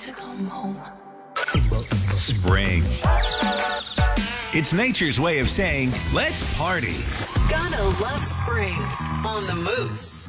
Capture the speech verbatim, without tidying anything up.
to come home. Spring. It's nature's way of saying, let's party. Gotta love spring on the Moose.